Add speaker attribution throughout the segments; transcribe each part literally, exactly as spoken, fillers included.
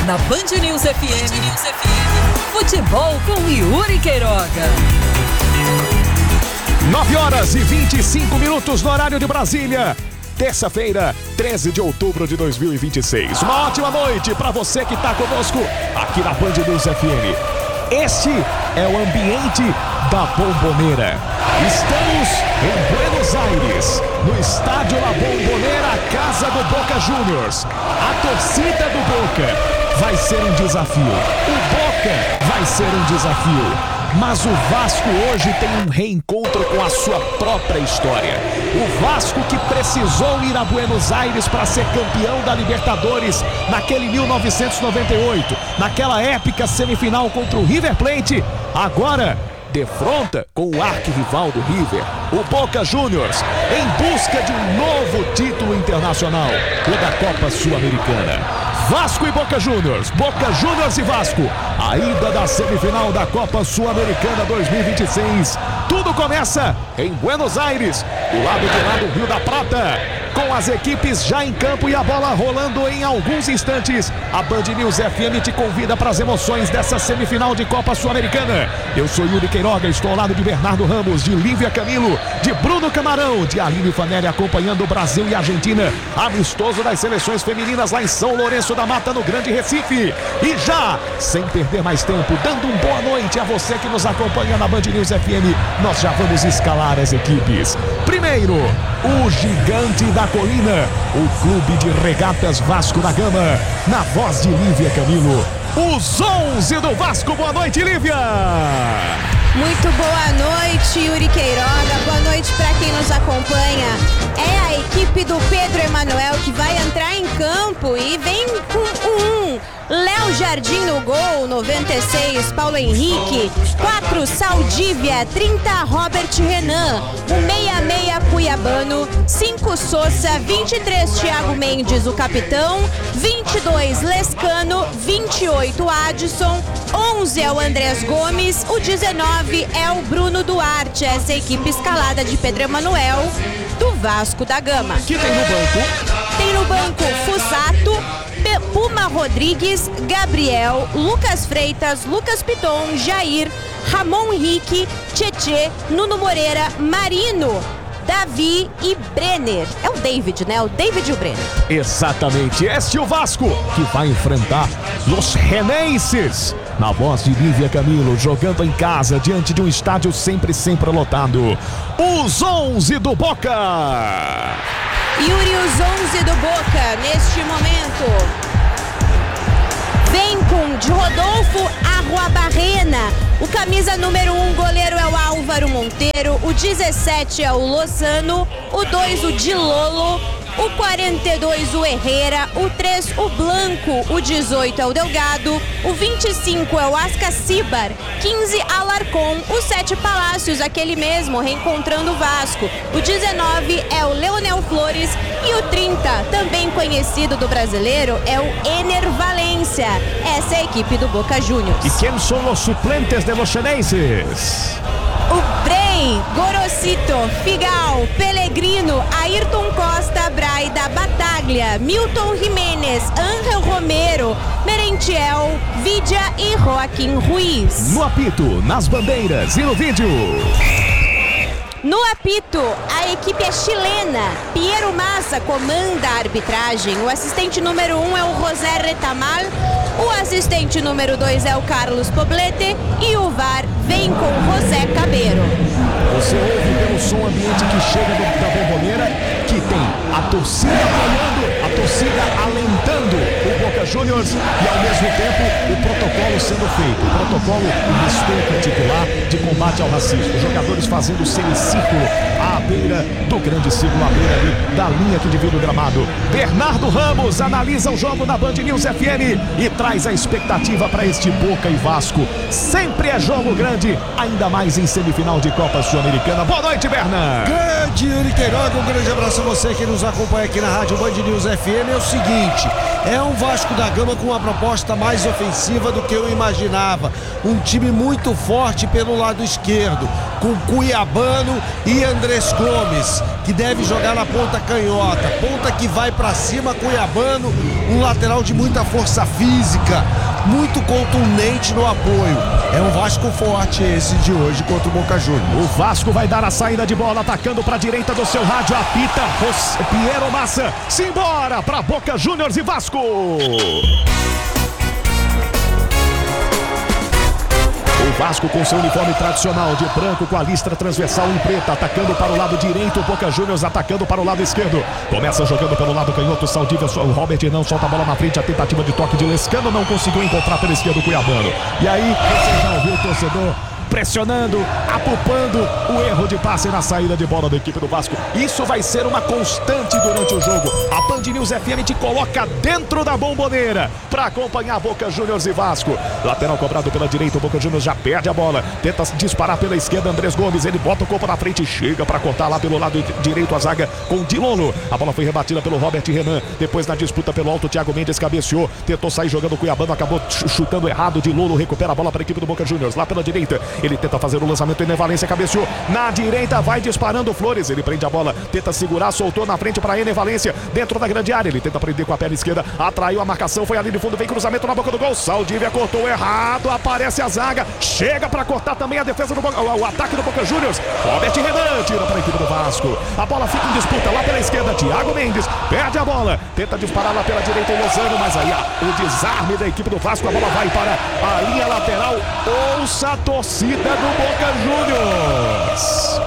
Speaker 1: na Band News F M, futebol com Yuri Queiroga.
Speaker 2: nove horas e vinte e cinco minutos no horário de Brasília. Terça-feira, treze de outubro de dois mil e vinte e seis. Uma ótima noite para você que está conosco aqui na Band News F M. Este é o ambiente da Bombonera. Estamos em Buenos Aires, no estádio La Bombonera, a casa do Boca Juniors. A torcida do Boca vai ser um desafio. O Boca vai ser um desafio. Mas o Vasco hoje tem um reencontro com a sua própria história. O Vasco que precisou ir a Buenos Aires para ser campeão da Libertadores naquele mil novecentos e noventa e oito, naquela épica semifinal contra o River Plate, agora defronta com o arquirrival do River, o Boca Juniors, em busca de um novo título internacional, o da Copa Sul-Americana. Vasco e Boca Juniors, Boca Juniors e Vasco, a ida da semifinal da Copa Sul-Americana dois mil e vinte e seis. Tudo começa em Buenos Aires, do lado de lá do Rio da Prata, com as equipes já em campo e a bola rolando em alguns instantes. A Band News F M te convida para as emoções dessa semifinal de Copa Sul-Americana. Eu sou Yuri Queiroga, estou ao lado de Bernardo Ramos, de Lívia Camilo, de Bruno Camarão, de Aline Fanelli, acompanhando o Brasil e a Argentina. Amistoso das seleções femininas lá em São Lourenço da Mata, no Grande Recife. E já, sem perder mais tempo, dando uma boa noite a você que nos acompanha na Band News F M, nós já vamos escalar as equipes. Primeiro, o gigante da colina, o Clube de Regatas Vasco da Gama, na voz de Lívia Camilo. Os onze do Vasco. Boa noite, Lívia!
Speaker 3: Muito boa noite, Yuri Queiroga. Boa noite para quem nos acompanha. É a equipe do Pedro Emanuel que vai entrar em campo e vem com um. Léo Jardim no gol, noventa e seis, Paulo Henrique, quatro, Saldívia, trinta, Robert Renan, o meia meia Cuiabano, cinco, Sousa, vinte e três, Thiago Mendes, o capitão, vinte e dois, Lescano, vinte e oito, Adson, onze é o Andrés Gomes, o dezenove é o Bruno Duarte. Essa é a equipe escalada de Pedro Emanuel do Vasco da Gama.
Speaker 2: Que tem no banco?
Speaker 3: Tem no banco Fusato, Puma Rodrigues, Gabriel, Lucas Freitas, Lucas Piton, Jair, Ramon Henrique, Tietê, Nuno Moreira, Marino, Davi e Brenner. É o David, né? O David e o Brenner.
Speaker 2: Exatamente. Este é o Vasco que vai enfrentar os renenses. Na voz de Lívia Camilo, jogando em casa, diante de um estádio sempre, sempre lotado. Os onze do Boca.
Speaker 3: Yuri, os onze do Boca, neste momento, vem com de Rodolfo Arruabarrena. O camisa número um, goleiro é o Álvaro Monteiro. O dezessete é o Lozano. O dois, o Dilolo. O quarenta e dois, o Herrera. O três, o Blanco. O dezoito é o Delgado. O vinte e cinco é o Ascacibar. quinze, Alarcon. O sete, Palácios, aquele mesmo, reencontrando o Vasco. O dezenove é o Leonel Flores. E o trinta, também conhecido do brasileiro, é o Ener Valência. Essa é a equipe do Boca Juniors.
Speaker 2: E quem são os suplentes de los chenenses?
Speaker 3: O Brei, Gorosito, Figal, Pellegrino, Ayrton Costa, Braida, Bataglia, Milton Jimenez, Ángel Romero, Merentiel, Vidia e Joaquim Ruiz.
Speaker 2: No apito, nas bandeiras e no vídeo.
Speaker 3: No apito, a equipe é chilena. Piero Massa comanda a arbitragem. O assistente número um é o José Retamal. O assistente número dois é o Carlos Poblete. E o V A R vem com José Cabeiro.
Speaker 2: Você ouve pelo som ambiente que chega do, da Bombonera, que tem a torcida apoiando, a torcida alentando o Boca Juniors e ao mesmo tempo o protocolo sendo feito. O protocolo de respeito particular de combate ao racismo. Jogadores fazendo semicírculo à beira do grande círculo, à beira ali da linha que divide o gramado. Bernardo Ramos analisa o jogo na Band News F M e traz a expectativa para este Boca e Vasco. Sempre é jogo grande, ainda mais em semifinal de Copa Sul-Americana. Boa noite, Bernardo.
Speaker 4: Grande Yuri Queiroga, um grande abraço a você que nos acompanha aqui na Rádio Band News F M. É o seguinte, é um Vasco da Gama com uma proposta mais ofensiva do que eu imaginava. Um time muito forte pelo lado esquerdo, com Cuiabano e Andrés Gomes, que deve jogar na ponta canhota. Ponta que vai para cima, Cuiabano, um lateral de muita força física, muito contundente no apoio. É um Vasco forte esse de hoje contra o Boca Juniors.
Speaker 2: O Vasco vai dar a saída de bola, atacando para a direita do seu rádio, apita Piero Massa. Simbora para Boca Juniors e Vasco. O Vasco com seu uniforme tradicional de branco com a listra transversal em preta, atacando para o lado direito, o Boca Juniors atacando para o lado esquerdo. Começa jogando pelo lado canhoto, Saldívia, o Robert não solta a bola na frente, a tentativa de toque de Lescano não conseguiu encontrar pelo esquerdo o Cuiabano. E aí, você já ouviu o torcedor pressionando, apupando o erro de passe na saída de bola da equipe do Vasco. Isso vai ser uma constante durante o jogo. A Band News F M te coloca dentro da bomboneira para acompanhar Boca Juniors e Vasco. Lateral cobrado pela direita, o Boca Juniors já perde a bola, tenta disparar pela esquerda, Andrés Gomes, ele bota o corpo na frente, chega para cortar lá pelo lado direito a zaga com Dilolo. A bola foi rebatida pelo Robert Renan, depois na disputa pelo alto, Thiago Mendes cabeceou, tentou sair jogando o Cuiabano, acabou chutando errado, Dilolo recupera a bola para a equipe do Boca Juniors, lá pela direita. Ele tenta fazer o lançamento, Ener Valência cabeceou na direita, vai disparando Flores, ele prende a bola, tenta segurar, soltou na frente para Ener Valência, dentro da grande área, ele tenta prender com a perna esquerda, atraiu a marcação, foi ali de fundo, vem cruzamento na boca do gol, Saldívia cortou errado, aparece a zaga, chega para cortar também a defesa do Boca, o ataque do Boca Juniors, Robert Renan tira para a equipe do Vasco, a bola fica em disputa lá pela esquerda, Thiago Mendes perde a bola, tenta disparar lá pela direita o Lozano, mas aí ah, o desarme da equipe do Vasco, a bola vai para a linha lateral, ouça a torcida do Boca Juniors.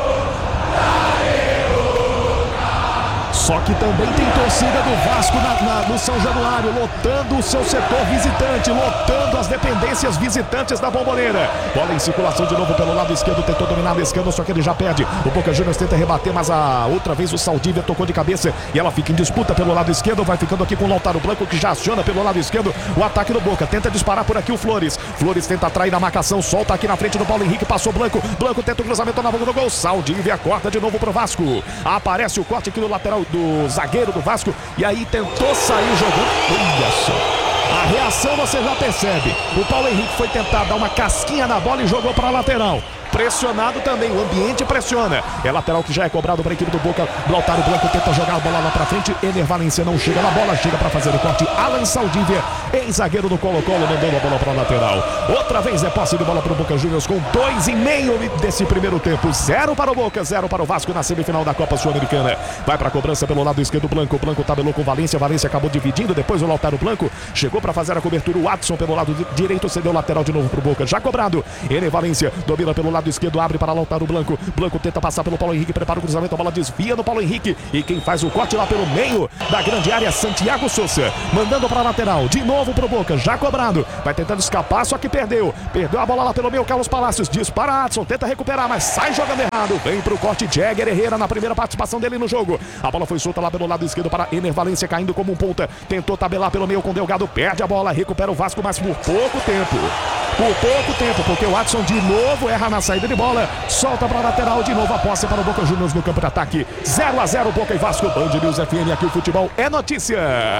Speaker 2: Só que também tem torcida do Vasco na, na, no São Januário, lotando o seu setor visitante, lotando as dependências visitantes da bomboneira. Bola em circulação de novo pelo lado esquerdo, tentou dominar o Lescano, só que ele já perde. O Boca Juniors tenta rebater, mas a outra vez o Saldívia tocou de cabeça e ela fica em disputa pelo lado esquerdo, vai ficando aqui com o Lautaro Blanco, que já aciona pelo lado esquerdo o ataque do Boca. Tenta disparar por aqui o Flores. Flores tenta atrair na marcação, solta aqui na frente do Paulo Henrique, passou Blanco. Blanco tenta o cruzamento na boca do gol. Saldívia corta de novo pro Vasco. Aparece o corte aqui no lateral do zagueiro do Vasco, e aí tentou sair jogando. Olha só, a reação você já percebe, o Paulo Henrique foi tentar dar uma casquinha na bola e jogou para a lateral. Pressionado também, o ambiente pressiona. É lateral que já é cobrado para a equipe do Boca. Lautaro Blanco tenta jogar a bola lá para frente. Ener Valência não chega na bola, chega para fazer o corte. Alan Saldívia, ex-zagueiro do Colo-Colo, mandando a bola para a lateral. Outra vez é posse de bola para o Boca Juniors com dois e meio desse primeiro tempo. Zero para o Boca, zero para o Vasco na semifinal da Copa Sul-Americana. Vai para a cobrança pelo lado esquerdo, Blanco. Blanco tabelou com Valência. Valência acabou dividindo. Depois o Lautaro Blanco chegou para fazer a cobertura. O Watson pelo lado direito cedeu lateral de novo para o Boca. Já cobrado. Ener Valência domina pelo lado esquerdo, abre para Lautaro Blanco. Blanco tenta passar pelo Paulo Henrique, prepara o cruzamento, a bola desvia no Paulo Henrique. E quem faz o corte lá pelo meio da grande área, Santiago Souza, mandando para a lateral, de novo pro Boca, já cobrado. Vai tentando escapar, só que perdeu. Perdeu a bola lá pelo meio, Carlos Palácios, dispara Adson, tenta recuperar, mas sai jogando errado. Vem pro corte, Jäger Herrera na primeira participação dele no jogo. A bola foi solta lá pelo lado esquerdo para Ener Valência, caindo como um ponta. Tentou tabelar pelo meio com Delgado, perde a bola, recupera o Vasco, mas por pouco tempo. Por pouco tempo, porque o Adson de novo erra na saída de bola. Solta para a lateral, de novo a posse para o Boca Juniors no campo de ataque. zero a zero, Boca e Vasco. Band News F M, aqui o futebol é notícia.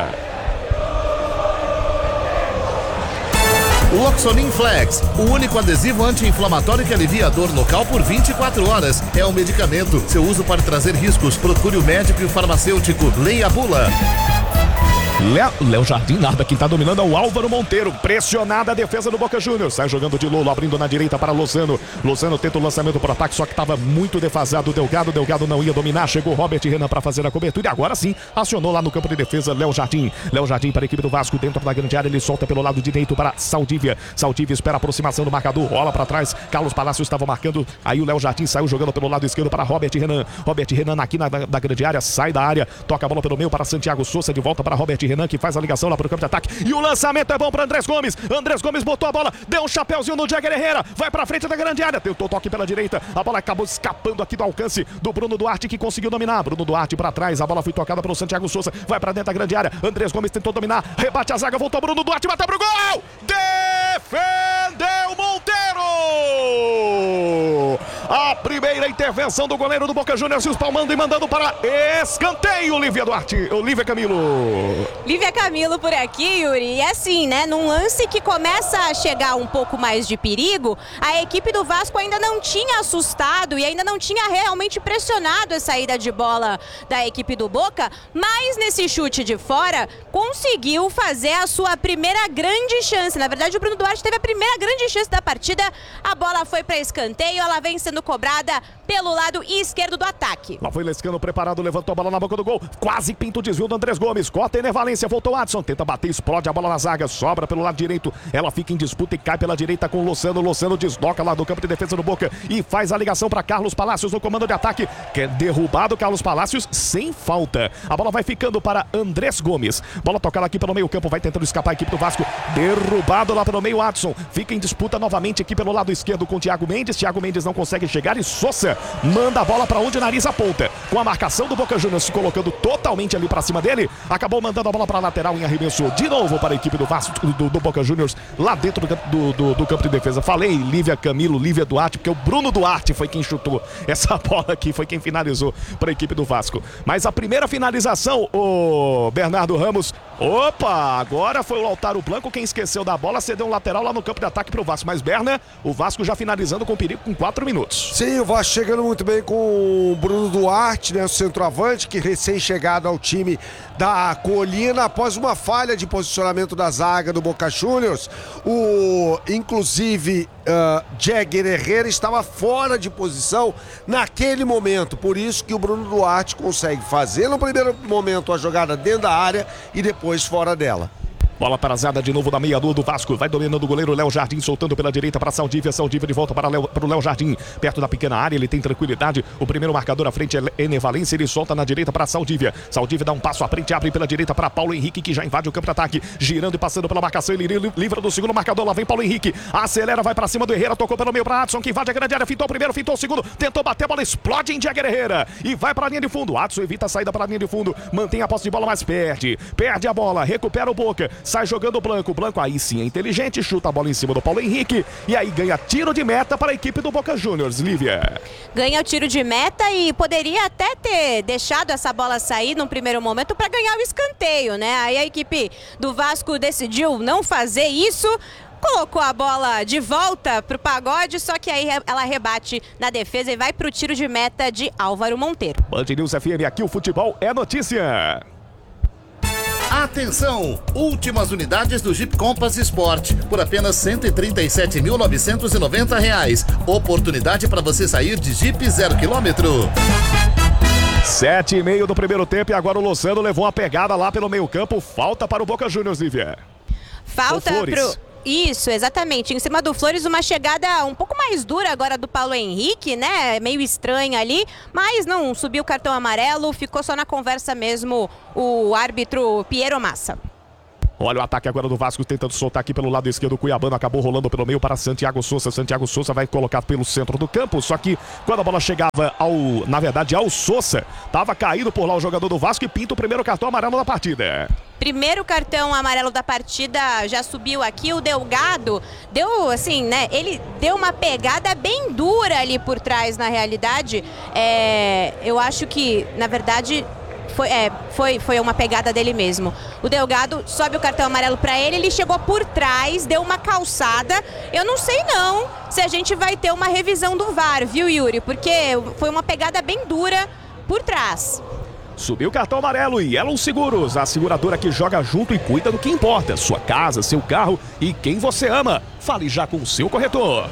Speaker 5: Loxonin Flex, o único adesivo anti-inflamatório que alivia a dor local por vinte e quatro horas. É um medicamento. Seu uso pode trazer riscos. Procure o médico e o farmacêutico. Leia a bula.
Speaker 2: Léo Jardim nada, quem tá dominando é o Álvaro Monteiro, pressionada a defesa do Boca Juniors, sai jogando de Lolo, abrindo na direita para Lozano. Lozano tenta o lançamento para o ataque, só que estava muito defasado o Delgado, Delgado não ia dominar, chegou Robert Renan para fazer a cobertura e agora sim, acionou lá no campo de defesa Léo Jardim. Léo Jardim para a equipe do Vasco, dentro da grande área, ele solta pelo lado direito para Saldívia. Saldívia espera a aproximação do marcador, rola para trás, Carlos Palácios estava marcando, aí o Léo Jardim saiu jogando pelo lado esquerdo para Robert Renan. Robert Renan aqui na da grande área, sai da área, toca a bola pelo meio para Santiago Souza, de volta para Robert Renan, que faz a ligação lá pro campo de ataque, e o lançamento é bom para Andrés Gomes. Andrés Gomes botou a bola, deu um chapéuzinho no Jäger Herrera, vai pra frente da grande área, tentou toque pela direita, a bola acabou escapando aqui do alcance do Bruno Duarte, que conseguiu dominar. Bruno Duarte para trás, a bola foi tocada pelo Santiago Souza, vai pra dentro da grande área, Andrés Gomes tentou dominar, rebate a zaga, voltou Bruno Duarte, bateu pro gol, defendeu Monteiro, A primeira intervenção do goleiro do Boca Juniors, se espalmando e mandando para escanteio, Lívia Duarte, Lívia Camilo.
Speaker 3: Lívia Camilo por aqui, Yuri. E assim, né, num lance que começa a chegar um pouco mais de perigo, a equipe do Vasco ainda não tinha assustado e ainda não tinha realmente pressionado a saída de bola da equipe do Boca, mas nesse chute de fora conseguiu fazer a sua primeira grande chance. Na verdade, o Bruno Duarte teve a primeira grande chance da partida. A bola foi para escanteio, ela vem sendo cobrada pelo lado esquerdo do ataque.
Speaker 2: Lá foi Lescano preparado, levantou a bola na boca do gol, quase pinta o desvio do Andrés Gomes, corta Ener Valência, voltou o Adson, tenta bater, explode a bola na zaga, sobra pelo lado direito, ela fica em disputa e cai pela direita com o Luciano, Luciano desloca lá do campo de defesa do Boca e faz a ligação para Carlos Palácios no comando de ataque, que é derrubado Carlos Palácios sem falta. A bola vai ficando para Andrés Gomes, bola tocada aqui pelo meio campo, vai tentando escapar a equipe do Vasco, derrubado lá pelo meio Adson, fica em disputa novamente aqui pelo lado esquerdo com Thiago Mendes, Thiago Mendes não consegue chegar e Sousa manda a bola para onde o nariz aponta, com a marcação do Boca Juniors se colocando totalmente ali para cima dele, acabou mandando a bola para a lateral em arremesso de novo para a equipe do Vasco, do, do Boca Juniors, lá dentro do, do, do, do campo de defesa. Falei Lívia Camilo, Lívia Duarte, porque o Bruno Duarte foi quem chutou essa bola aqui, foi quem finalizou para a equipe do Vasco. Mas a primeira finalização, o Bernardo Ramos, opa, agora foi o Lautaro Blanco quem esqueceu da bola, cedeu um lateral lá no campo de ataque para o Vasco, mas Berna, o Vasco já finalizando com perigo com quatro minutos.
Speaker 4: Sim, o Vasco chegando muito bem com o Bruno Duarte, né, o centroavante, que recém-chegado ao time da Colina, após uma falha de posicionamento da zaga do Boca Juniors. O, inclusive, uh, Jagger Herrera estava fora de posição naquele momento, por isso que o Bruno Duarte consegue fazer no primeiro momento a jogada dentro da área e depois fora dela.
Speaker 2: Bola parazada de novo da meia-lua do Vasco. Vai dominando o goleiro Léo Jardim, soltando pela direita para Saldívia. Saldívia de volta para, Léo, para o Léo Jardim. Perto da pequena área, ele tem tranquilidade. O primeiro marcador à frente é Ener Valência. Ele solta na direita para Saldívia. Saldívia dá um passo à frente, abre pela direita para Paulo Henrique, que já invade o campo de ataque. Girando e passando pela marcação. Ele livra do segundo marcador. Lá vem Paulo Henrique. Acelera, vai para cima do Herrera. Tocou pelo meio para Adson, que invade a grande área. Fintou o primeiro, fintou o segundo. Tentou bater, a bola explode em Jagger Herrera. E vai para a linha de fundo. Adson evita a saída para a linha de fundo. Mantém a posse de bola, mas perde. Perde a bola. Recupera o Boca. Sai jogando o Blanco. O Blanco aí sim é inteligente, chuta a bola em cima do Paulo Henrique e aí ganha tiro de meta para a equipe do Boca Juniors, Lívia.
Speaker 3: Ganha o tiro de meta e poderia até ter deixado essa bola sair num primeiro momento para ganhar o escanteio, né? Aí a equipe do Vasco decidiu não fazer isso, colocou a bola de volta pro pagode, só que aí ela rebate na defesa e vai pro tiro de meta de Álvaro Monteiro.
Speaker 2: Band News F M, aqui o futebol é notícia.
Speaker 5: Atenção! Últimas unidades do Jeep Compass Sport por apenas cento e trinta e sete mil novecentos e noventa reais. Oportunidade para você sair de Jeep zero quilômetro.
Speaker 2: Sete e meio do primeiro tempo e agora o Luciano levou uma pegada lá pelo meio campo. Falta para o Boca Juniors, Lívia.
Speaker 3: Falta pro... Isso, exatamente. Em cima do Flores, uma chegada um pouco mais dura agora do Paulo Henrique, né? Meio estranha ali, mas não subiu o cartão amarelo, ficou só na conversa mesmo o árbitro Piero Massa.
Speaker 2: Olha o ataque agora do Vasco, tentando soltar aqui pelo lado esquerdo. O Cuiabano acabou rolando pelo meio para Santiago Sousa. Santiago Sousa vai colocar pelo centro do campo. Só que quando a bola chegava ao, na verdade, ao Sousa, estava caído por lá o jogador do Vasco e pinta o primeiro cartão amarelo da partida.
Speaker 3: Primeiro cartão amarelo da partida já subiu aqui. O Delgado deu, assim, né? Ele deu uma pegada bem dura ali por trás, na realidade. É, eu acho que, na verdade... Foi, é, foi, foi uma pegada dele mesmo. O Delgado sobe o cartão amarelo para ele, ele chegou por trás, deu uma calçada. Eu não sei não se a gente vai ter uma revisão do V A R, viu, Yuri? Porque foi uma pegada bem dura por trás.
Speaker 2: Subiu o cartão amarelo e Elon Seguros, a seguradora que joga junto e cuida do que importa. Sua casa, seu carro e quem você ama. Fale já com o seu corretor.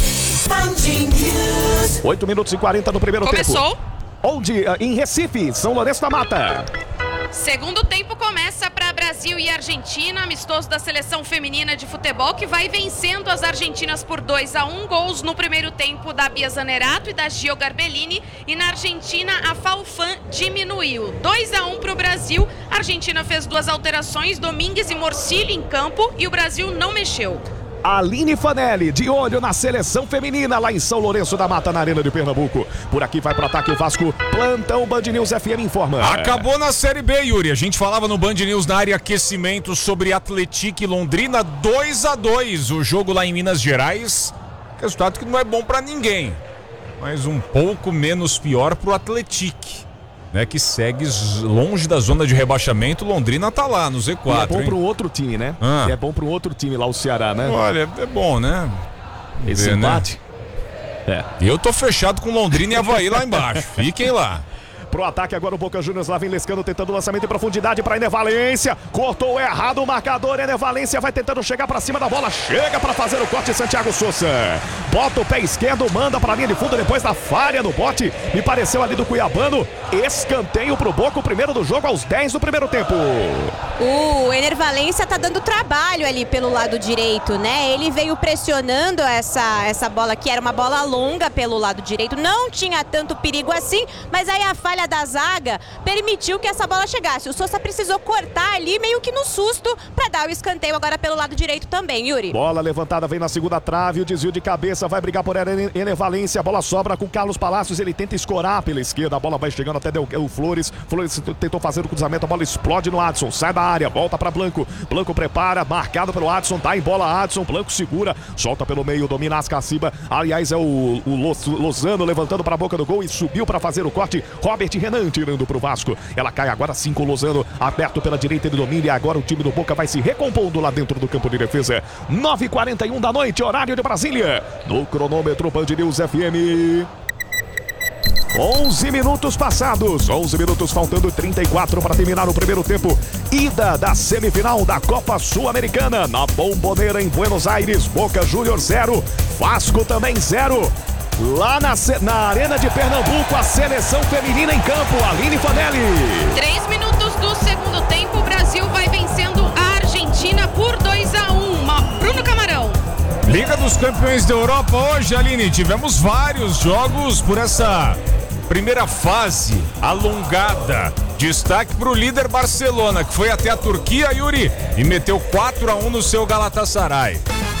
Speaker 2: oito minutos e quarenta no primeiro
Speaker 6: Começou.
Speaker 2: tempo. Começou. Onde? Em Recife, São Lourenço da Mata.
Speaker 6: Segundo tempo começa para Brasil e Argentina, amistoso da seleção feminina de futebol, que vai vencendo as argentinas por dois a um, gols no primeiro tempo da Bia Zanerato e da Gio Garbellini, e na Argentina a Falfan diminuiu. dois a um para o Brasil, a Argentina fez duas alterações, Domingues e Morcilli em campo, e o Brasil não mexeu.
Speaker 2: Aline Fanelli, de olho na seleção feminina lá em São Lourenço da Mata, na Arena de Pernambuco. Por aqui vai pro ataque o Vasco. Plantão Band News F M informa.
Speaker 7: Acabou na Série B, Yuri. A gente falava no Band News na área aquecimento sobre Atlético e Londrina, dois a dois. O jogo lá em Minas Gerais, resultado que não é bom pra ninguém. mas um pouco menos pior pro Atlético, né, que segue longe da zona de rebaixamento. Londrina tá lá no Z quatro.
Speaker 2: E é bom
Speaker 7: hein?
Speaker 2: para um outro time, né?
Speaker 7: Ah.
Speaker 2: É bom para um outro time lá, o Ceará, né?
Speaker 7: Olha, é bom, né?
Speaker 2: Esse
Speaker 7: ver,
Speaker 2: empate.
Speaker 7: Né? É. Eu tô fechado com Londrina e Avaí lá embaixo. Fiquem lá.
Speaker 2: Pro ataque agora o Boca Juniors, lá vem Lescano tentando o lançamento em profundidade para Ener Valência, cortou errado o marcador, Ener Valência vai tentando chegar para cima da bola, chega para fazer o corte Santiago Souza, bota o pé esquerdo, manda para a linha de fundo depois da falha no bote, me pareceu ali do Cuiabano, escanteio pro Boca, o primeiro do jogo aos dez do primeiro tempo.
Speaker 3: O Ener Valência tá dando trabalho ali pelo lado direito, né? Ele veio pressionando essa, essa bola que era uma bola longa pelo lado direito, não tinha tanto perigo assim, mas aí a falha da zaga permitiu que essa bola chegasse. O Sousa precisou cortar ali meio que no susto para dar o escanteio agora pelo lado direito também, Yuri.
Speaker 2: Bola levantada, vem na segunda trave, o desvio de cabeça, vai brigar por Ener Valência, a bola sobra com Carlos Palácios, ele tenta escorar pela esquerda, a bola vai chegando até o Flores, Flores tentou fazer o cruzamento, a bola explode no Adson, sai da área, volta para Blanco, Blanco prepara, marcado pelo Adson, tá em bola Adson, Blanco segura, solta pelo meio, domina Ascaciba, aliás é o, o Lozano levantando para a boca do gol e subiu para fazer o corte, Robert Renan tirando pro Vasco, ela cai agora sim com o Lozano, aberto pela direita, ele domina e agora o time do Boca vai se recompondo lá dentro do campo de defesa. Nove e quarenta e um da noite, horário de Brasília, no cronômetro Band News F M. onze minutos passados, onze minutos faltando trinta e quatro para terminar o primeiro tempo. Ida da semifinal da Copa Sul-Americana na Bombonera em Buenos Aires, Boca Juniors zero, Vasco também zero. Lá na, na Arena de Pernambuco, a seleção feminina em campo, Aline Fanelli.
Speaker 6: Três minutos do segundo tempo, o Brasil vai vencendo a Argentina por dois a um. Bruno Camarão.
Speaker 7: Liga dos Campeões da Europa hoje, Aline. Tivemos vários jogos por essa primeira fase alongada. Destaque para o líder Barcelona, que foi até a Turquia, Yuri, e meteu quatro a um no seu Galatasaray.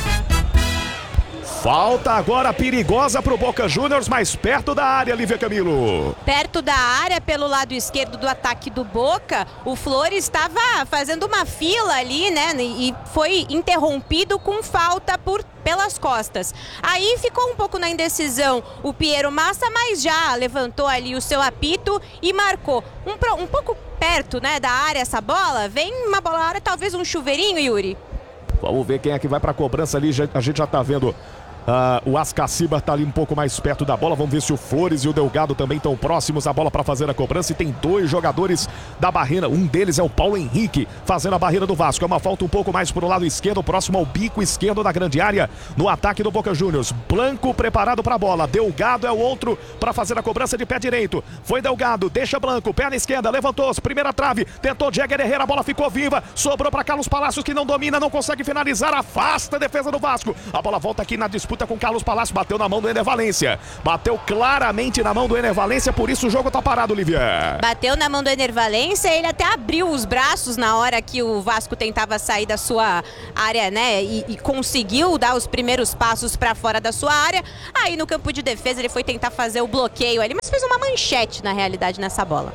Speaker 2: Falta agora perigosa pro Boca Juniors, mais perto da área, Lívia Camilo.
Speaker 3: Perto da área, pelo lado esquerdo do ataque do Boca, o Flores estava fazendo uma fila ali, né? E foi interrompido com falta por, pelas costas. Aí ficou um pouco na indecisão o Piero Massa, mas já levantou ali o seu apito e marcou. Um, um pouco perto, né, da área essa bola, vem uma bola na área, talvez um chuveirinho, Yuri.
Speaker 2: Vamos ver quem é que vai pra cobrança ali, a gente já tá vendo... Uh, o Ascaciba tá ali um pouco mais perto da bola. Vamos ver se o Flores e o Delgado também estão próximos à bola para fazer a cobrança. E tem dois jogadores da barreira. Um deles é o Paulo Henrique fazendo a barreira do Vasco. É uma falta um pouco mais pro lado esquerdo, próximo ao bico esquerdo da grande área, no ataque do Boca Juniors. Blanco preparado para a bola. Delgado é o outro para fazer a cobrança de pé direito. Foi Delgado, deixa Blanco, pé na esquerda, levantou-se, primeira trave, tentou Jäger Herrera, a bola ficou viva, sobrou para Carlos Palácios, que não domina, não consegue finalizar, afasta a defesa do Vasco. A bola volta aqui na disputa com Carlos Palácio, bateu na mão do Ener Valência, bateu claramente na mão do Ener Valência, por isso o jogo tá parado, Lívia.
Speaker 3: Bateu na mão do Ener Valência, ele até abriu os braços na hora que o Vasco tentava sair da sua área, né, e, e conseguiu dar os primeiros passos para fora da sua área. Aí no campo de defesa ele foi tentar fazer o bloqueio ali, mas fez uma manchete na realidade nessa bola.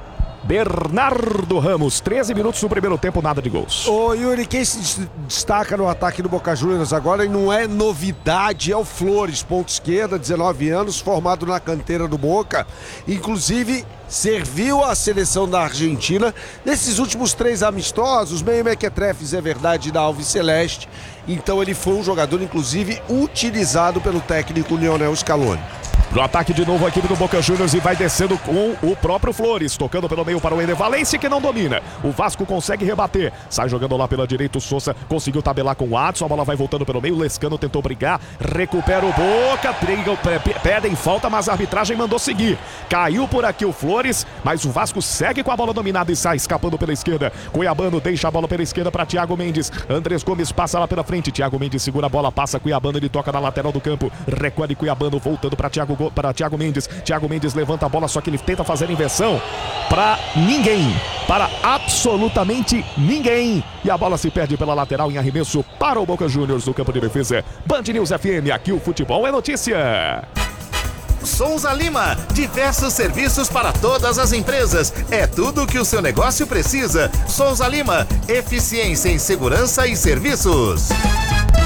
Speaker 2: Bernardo Ramos, treze minutos no primeiro tempo, nada de gols.
Speaker 4: Ô Yuri, quem se destaca no ataque do Boca Juniors agora e não é novidade, é o Flores, ponta esquerda, dezenove anos, formado na canteira do Boca, inclusive serviu a seleção da Argentina nesses últimos três amistosos, meio mequetrefes, é verdade, da Alviceleste, então ele foi um jogador inclusive utilizado pelo técnico Lionel Scaloni.
Speaker 2: No ataque de novo a equipe do Boca Juniors e vai descendo com o próprio Flores, tocando pelo meio para o Ener Valência, que não domina. O Vasco consegue rebater, sai jogando lá pela direita, o Sousa conseguiu tabelar com o Adson, a bola vai voltando pelo meio, o Lescano tentou brigar, recupera o Boca, pedem falta, mas a arbitragem mandou seguir. Caiu por aqui o Flores, mas o Vasco segue com a bola dominada e sai escapando pela esquerda. Cuiabano deixa a bola pela esquerda para Thiago Mendes, Andrés Gomes passa lá pela frente, Thiago Mendes segura a bola, passa Cuiabano, ele toca na lateral do campo, recolhe Cuiabano, voltando para Thiago para Thiago Mendes, Thiago Mendes levanta a bola, só que ele tenta fazer a inversão para ninguém, para absolutamente ninguém, e a bola se perde pela lateral em arremesso para o Boca Juniors no campo de defesa. Band News F M, aqui o futebol é notícia.
Speaker 5: Souza Lima, diversos serviços para todas as empresas. É tudo o que o seu negócio precisa. Souza Lima, eficiência em segurança e serviços.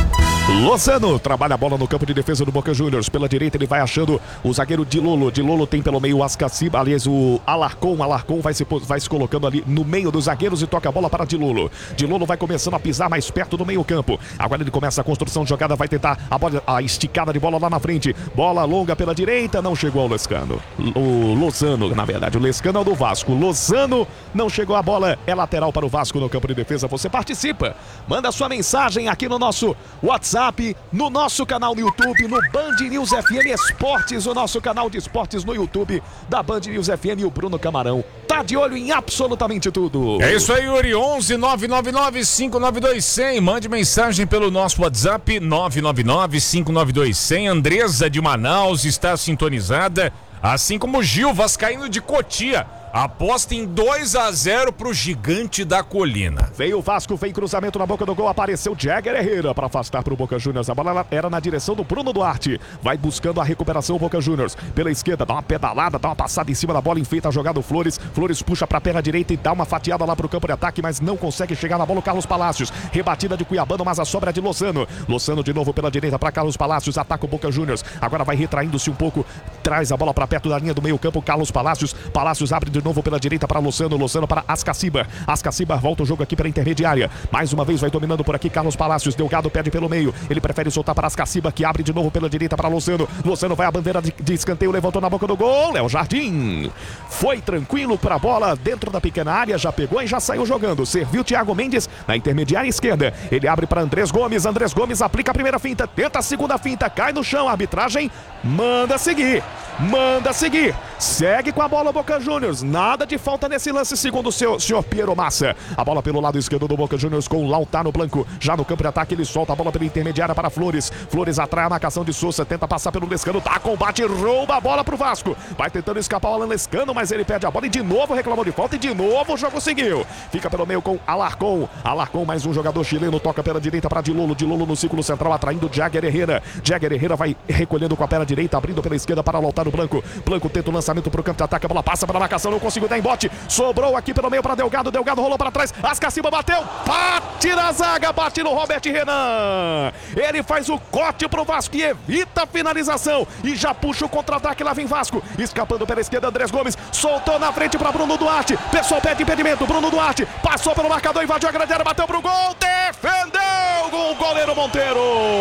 Speaker 2: Lozano trabalha a bola no campo de defesa do Boca Juniors. Pela direita ele vai achando o zagueiro Dilolo. Dilolo tem pelo meio o Ascaciba, aliás o Alarcon. Alarcon vai se, vai se colocando ali no meio dos zagueiros e toca a bola para Dilolo. Dilolo vai começando a pisar mais perto do meio campo. Agora ele começa a construção de jogada, vai tentar a, bola, a esticada de bola lá na frente. Bola longa pela direita, não chegou ao Lescano. O Lozano, na verdade, o Lescano é o do Vasco. Lozano não chegou a bola, é lateral para o Vasco no campo de defesa. Você participa, manda sua mensagem aqui no nosso WhatsApp, no nosso canal no YouTube, no Band News F M Esportes, o nosso canal de esportes no YouTube da Band News F M. E o Bruno Camarão tá de olho em absolutamente tudo.
Speaker 7: É isso aí, Yuri. onze nove nove nove cinco nove dois zero zero. Mande mensagem pelo nosso WhatsApp nove nove nove cinco nove dois zero zero. Andresa de Manaus está sintonizada, assim como Gil Vascaíno de Cotia. Aposta em dois a zero pro Gigante da Colina.
Speaker 2: Veio o Vasco, vem cruzamento na boca do gol, apareceu Jagger Herrera para afastar pro Boca Juniors. A bola era na direção do Bruno Duarte. Vai buscando a recuperação o Boca Juniors. Pela esquerda, dá uma pedalada, dá uma passada em cima da bola, enfeita a jogada do Flores. Flores puxa pra perna direita e dá uma fatiada lá pro campo de ataque, mas não consegue chegar na bola o Carlos Palácios. Rebatida de Cuiabano, mas a sobra é de Lozano. Lozano de novo pela direita para Carlos Palácios, ataca o Boca Juniors. Agora vai retraindo-se um pouco, traz a bola para perto da linha do meio campo, Carlos Palácios. Palácios abre de novo pela direita para Lozano, Lozano para Ascaciba. Ascaciba volta o jogo aqui para a intermediária. Mais uma vez vai dominando por aqui Carlos Palácios. Delgado pede pelo meio. Ele prefere soltar para Ascaciba, que abre de novo pela direita para Lozano. Lozano vai a bandeira de, de escanteio, levantou na boca do gol. Léo Jardim foi tranquilo para a bola dentro da pequena área, já pegou e já saiu jogando. Serviu Thiago Mendes na intermediária esquerda. Ele abre para Andrés Gomes. Andrés Gomes aplica a primeira finta, tenta a segunda finta, cai no chão. A arbitragem manda seguir. Manda seguir. Segue com a bola o Boca Juniors. Nada de falta nesse lance, segundo o seu, senhor Piero Massa. A bola pelo lado esquerdo do Boca Juniors com o Lautaro Blanco. Já no campo de ataque ele solta a bola pela intermediária para Flores. Flores atrai a marcação de Sousa. Tenta passar pelo Lescano. Dá combate, rouba a bola pro Vasco. Vai tentando escapar o Alan Lescano, mas ele perde a bola e de novo reclamou de falta. E de novo o jogo seguiu. Fica pelo meio com Alarcon. Alarcon, mais um jogador chileno. Toca pela direita para Dilolo. Dilolo no círculo central atraindo Jagger Herrera. Jagger Herrera vai recolhendo com a perna direita, abrindo pela esquerda para Lautaro Blanco. Blanco tenta o lançamento pro campo de ataque. A bola passa pela marcação, não conseguiu dar embote. Sobrou aqui pelo meio para Delgado. Delgado rolou para trás. Ascaciba bateu. Bate na zaga. Bate no Robert Renan. Ele faz o corte pro Vasco e evita a finalização. E já puxa o contra-ataque. Lá vem Vasco. Escapando pela esquerda, Andrés Gomes. Soltou na frente para Bruno Duarte. Pessoal pede impedimento. Bruno Duarte passou pelo marcador, invadiu a grande área, bateu pro gol. Defendeu com o goleiro Monteiro.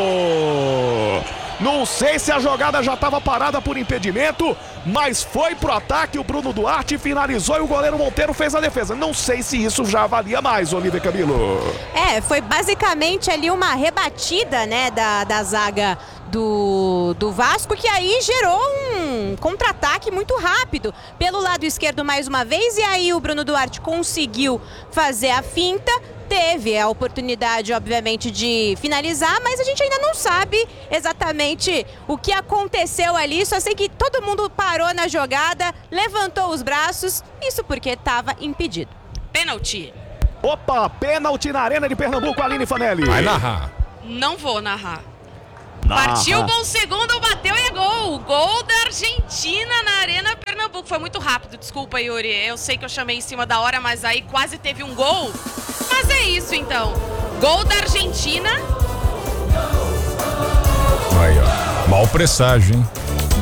Speaker 2: Não sei se a jogada já estava parada por impedimento, mas foi pro ataque, o Bruno Duarte finalizou e o goleiro Monteiro fez a defesa. Não sei se isso já valia mais, Olívia Camilo.
Speaker 3: É, foi basicamente ali uma rebatida, né, da, da zaga do, do Vasco, que aí gerou um contra-ataque muito rápido pelo lado esquerdo mais uma vez, e aí o Bruno Duarte conseguiu fazer a finta. Teve a oportunidade, obviamente, de finalizar, mas a gente ainda não sabe exatamente o que aconteceu ali. Só sei que todo mundo parou na jogada, levantou os braços, isso porque estava impedido.
Speaker 6: Pênalti.
Speaker 2: Opa, pênalti na Arena de Pernambuco, Aline Fanelli.
Speaker 7: Vai narrar.
Speaker 6: Não vou narrar.
Speaker 2: Narra.
Speaker 6: Partiu, bom segundo, bateu e é gol. Gol da Argentina na Arena Pernambuco. Foi muito rápido, desculpa, Yuri. Eu sei que eu chamei em cima da hora, mas aí quase teve um gol. Mas é isso, então. Gol da Argentina.
Speaker 7: Aí, ó. Mau presságio, hein?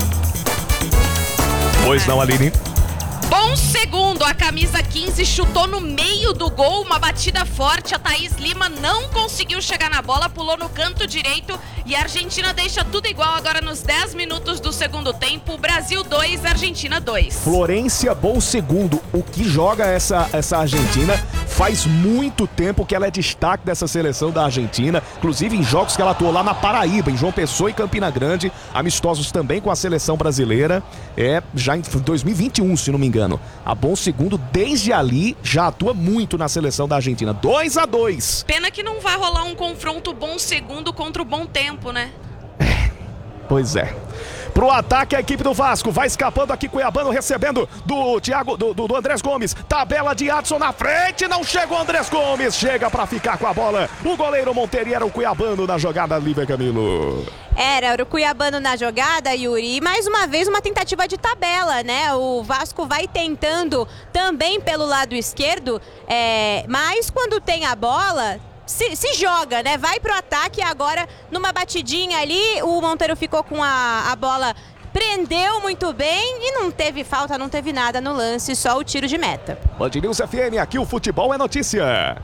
Speaker 2: Pois não, Aline.
Speaker 6: Bom segundo, a camisa quinze chutou no meio do gol, uma batida forte. A Thaís Lima não conseguiu chegar na bola, pulou no canto direito e a Argentina deixa tudo igual agora nos dez minutos do segundo tempo. Brasil dois, Argentina dois.
Speaker 2: Florência, bom segundo. O que joga essa, essa Argentina? Faz muito tempo que ela é destaque dessa seleção da Argentina, inclusive em jogos que ela atuou lá na Paraíba, em João Pessoa e Campina Grande, amistosos também com a seleção brasileira, é já em dois mil e vinte e um, se não me engano. A bom segundo, desde ali, já atua muito na seleção da Argentina. dois a dois.
Speaker 6: Pena que não vai rolar um confronto bom segundo contra o bom tempo, né?
Speaker 2: Pois é. Pro ataque a equipe do Vasco, vai escapando aqui Cuiabano, recebendo do Thiago, do, do, do Andrés Gomes, tabela de Adson na frente, não chega o Andrés Gomes, chega pra ficar com a bola, o goleiro Monteiro, era o Cuiabano na jogada, Lívia Camilo.
Speaker 3: Era, era o Cuiabano na jogada, Yuri, e mais uma vez uma tentativa de tabela, né? O Vasco vai tentando também pelo lado esquerdo, é, mas quando tem a bola, se, se joga, né? Vai pro ataque agora numa batidinha ali. O Monteiro ficou com a, a bola, prendeu muito bem e não teve falta, não teve nada no lance, só o tiro de meta.
Speaker 2: Band News F M, aqui o futebol é notícia.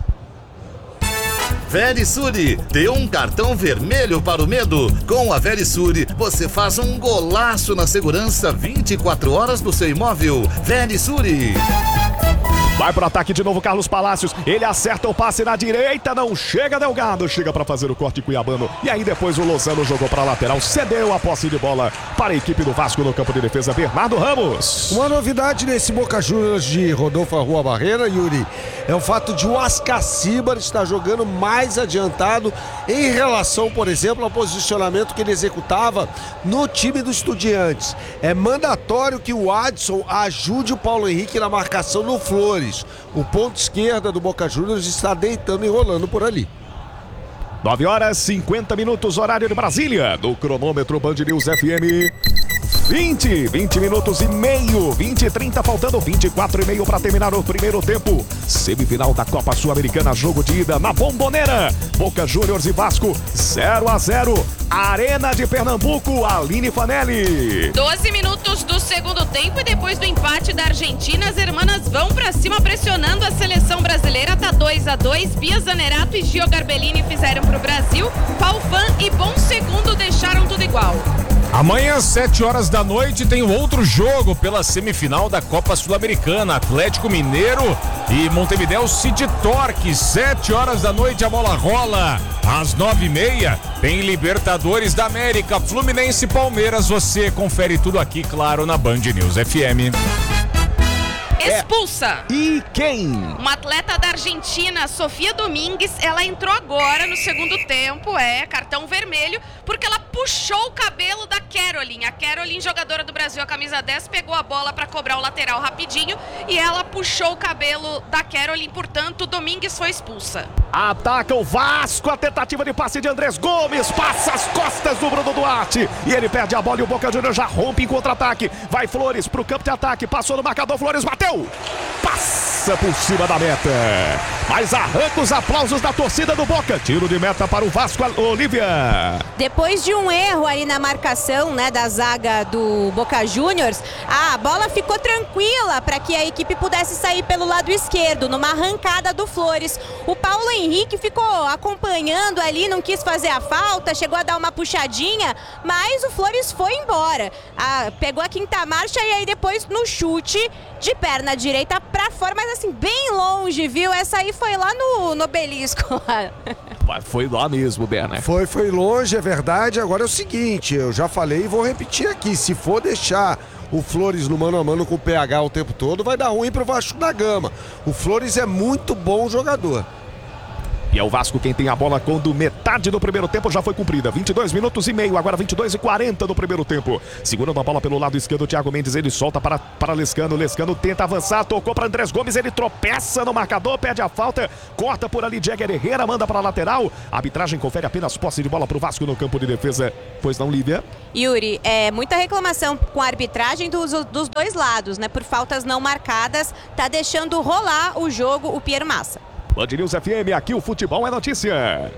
Speaker 5: Verisure, dê um cartão vermelho para o medo. Com a Verisure, você faz um golaço na segurança vinte e quatro horas do seu imóvel. Verisure.
Speaker 2: Vai pro ataque de novo Carlos Palácios, ele acerta o passe na direita, não chega Delgado, chega para fazer o corte cuiabano, e aí depois o Lozano jogou para lateral, cedeu a posse de bola para a equipe do Vasco no campo de defesa, Bernardo Ramos.
Speaker 4: Uma novidade nesse Boca Juniors de Rodolfo Arruabarrena, Yuri, é o fato de o Ascacibar estar jogando mais adiantado em relação, por exemplo, ao posicionamento que ele executava no time do Estudiantes. É mandatório que o Adson ajude o Paulo Henrique na marcação no Flores. O ponto esquerda do Boca Juniors está deitando e rolando por ali.
Speaker 2: nove horas, cinquenta minutos, horário de Brasília. No cronômetro Band News F M. vinte, vinte minutos e meio, vinte e trinta, faltando vinte e quatro e meio para terminar o primeiro tempo. Semifinal da Copa Sul-Americana, jogo de ida na Bombonera. Boca Juniors e Vasco, zero a zero. Arena de Pernambuco, Aline Fanelli.
Speaker 6: doze minutos do segundo tempo e depois do empate da Argentina, as hermanas vão pra cima pressionando a seleção brasileira. Tá dois a dois. Bia Zanerato e Gio Garbellini fizeram pro Brasil. Paufan e Bom Segundo deixaram tudo igual.
Speaker 7: Amanhã, às sete horas da noite, tem o outro jogo pela semifinal da Copa Sul-Americana. Atlético Mineiro e Montevideo City Torque. sete horas da noite a bola rola. Às nove e meia tem Libertadores da América, Fluminense e Palmeiras. Você confere tudo aqui, claro, na Band News F M.
Speaker 6: Expulsa.
Speaker 2: E quem?
Speaker 6: Uma atleta da Argentina, Sofia Domingues, ela entrou agora no segundo tempo, é, cartão vermelho, porque ela puxou o cabelo da Caroline. A Caroline, jogadora do Brasil, a camisa dez, pegou a bola para cobrar o lateral rapidinho e ela puxou o cabelo da Caroline, portanto, Domingues foi expulsa.
Speaker 2: Ataca o Vasco, a tentativa de passe de Andrés Gomes, passa as costas do Bruno Duarte e ele perde a bola e o Boca Juniors já rompe em contra-ataque. Vai Flores pro campo de ataque, passou no marcador, Flores bateu. Passa por cima da meta, mas arranca os aplausos da torcida do Boca. Tiro de meta para o Vasco, Olívia.
Speaker 3: Depois de um erro ali na marcação, né, da zaga do Boca Juniors, a bola ficou tranquila para que a equipe pudesse sair pelo lado esquerdo, numa arrancada do Flores. O Paulo Henrique ficou acompanhando ali, não quis fazer a falta, chegou a dar uma puxadinha, mas o Flores foi embora. Ah, pegou a quinta marcha e aí depois no chute de perna direita pra fora, mas assim, bem longe, viu? Essa aí foi lá no, no obelisco.
Speaker 2: Foi lá mesmo, Berna.
Speaker 4: Foi, foi longe, é verdade. Agora é o seguinte, eu já falei e vou repetir aqui. Se for deixar o Flores no mano a mano com o P H o tempo todo, vai dar ruim pro Vasco da Gama. O Flores é muito bom jogador.
Speaker 2: E é o Vasco quem tem a bola quando metade do primeiro tempo já foi cumprida. vinte e dois minutos e meio, agora vinte e dois e quarenta do primeiro tempo. Segurando a bola pelo lado esquerdo, o Thiago Mendes, ele solta para, para Lescano. Lescano tenta avançar, tocou para Andrés Gomes, ele tropeça no marcador, perde a falta, corta por ali Jäger Herrera, manda para a lateral. A arbitragem confere apenas posse de bola para o Vasco no campo de defesa. Pois não, Lívia?
Speaker 3: Yuri, é muita reclamação com a arbitragem dos, dos dois lados, né? Por faltas não marcadas, tá deixando rolar o jogo o Piero Massa.
Speaker 2: Band News F M, aqui o futebol é notícia.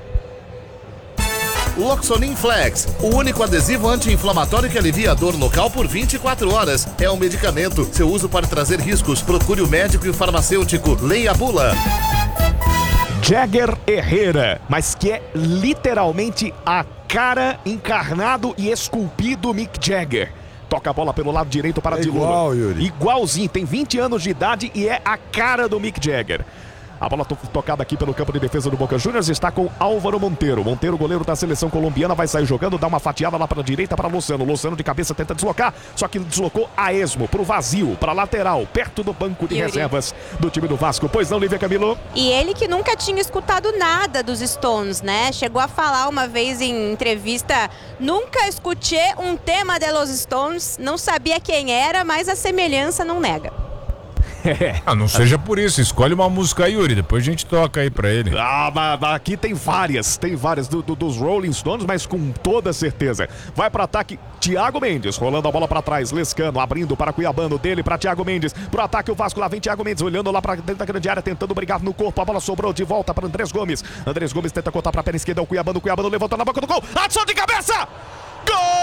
Speaker 5: Loxonin Flex, o único adesivo anti-inflamatório que alivia a dor local por vinte e quatro horas. É um medicamento. Seu uso pode trazer riscos. Procure o médico e o farmacêutico. Leia a bula.
Speaker 2: Jäger Herrera, mas que é literalmente a cara encarnado e esculpido Mick Jagger. Toca a bola pelo lado direito para
Speaker 4: é
Speaker 2: Dilula.
Speaker 4: Igual, Yuri.
Speaker 2: Igualzinho, tem vinte anos de idade e é a cara do Mick Jagger. A bola to tocada aqui pelo campo de defesa do Boca Juniors está com Álvaro Monteiro. Monteiro, goleiro da seleção colombiana, vai sair jogando, dá uma fatiada lá para a direita para Luciano. Luciano de cabeça tenta deslocar, só que deslocou a esmo, para o vazio, para a lateral, perto do banco de
Speaker 3: Yuri.
Speaker 2: reservas do time do Vasco. Pois não, Lívia Camilo?
Speaker 3: E ele que nunca tinha escutado nada dos Stones, né? Chegou a falar uma vez em entrevista: nunca escutei um tema de Los Stones, não sabia quem era, mas a semelhança não nega.
Speaker 2: É.
Speaker 7: Ah, não seja por isso, escolhe uma música aí, Yuri, depois a gente toca aí pra ele.
Speaker 2: Ah, mas aqui tem várias, tem várias do, do, dos Rolling Stones, mas com toda certeza. Vai para ataque Thiago Mendes, rolando a bola para trás, Lescano abrindo para Cuiabano, dele para Thiago Mendes, pro ataque o Vasco, lá vem Thiago Mendes, olhando lá para dentro da grande área, tentando brigar no corpo, a bola sobrou de volta para Andrés Gomes. Andrés Gomes tenta cortar para a perna esquerda, o Cuiabano, o Cuiabano levanta na boca do gol, ação de cabeça! Gol!